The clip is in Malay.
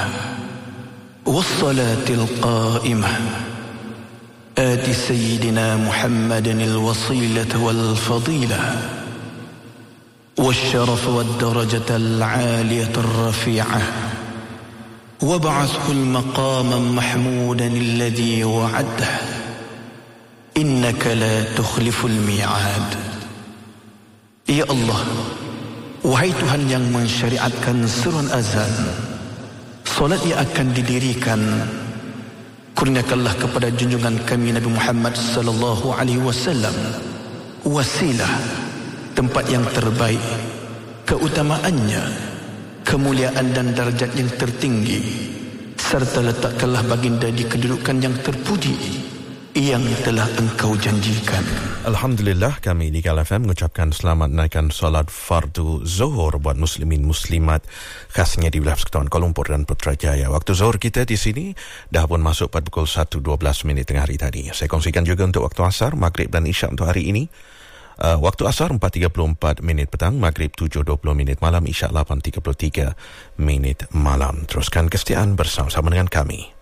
والصلاة القائمة آت سيدنا محمد الوصيلة والفضيلة والشرف والدرجة العالية الرفيعة وابعثه المقام محمودا الذي وعده إنك لا تخلف الميعاد. Ya Allah, wahai Tuhan yang mensyariatkan seruan azan, solat yang akan didirikan, kurniakanlah kepada junjungan kami Nabi Muhammad sallallahu alaihi wasallam wasilah, tempat yang terbaik, keutamaannya, kemuliaan dan darjat yang tertinggi, serta letakkanlah baginda di kedudukan yang terpuji yang telah engkau janjikan. Alhamdulillah, kami di KL FM mengucapkan selamat naikkan solat fardu zuhur buat muslimin muslimat khasnya di wilayah Persekutuan Kuala Lumpur dan Putrajaya. Waktu zuhur kita di sini dah pun masuk pada pukul 1.12 tengah hari tadi. Saya kongsikan juga untuk waktu asar, maghrib dan isyak untuk hari ini. Waktu asar 4.34 petang, maghrib 7.20 malam, isyak 8.33 malam. Teruskan kesetiaan bersama-sama dengan kami.